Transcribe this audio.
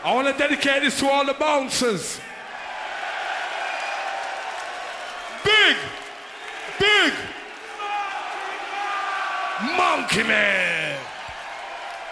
I want to dedicate this to all the bouncers. Big Monkey Man.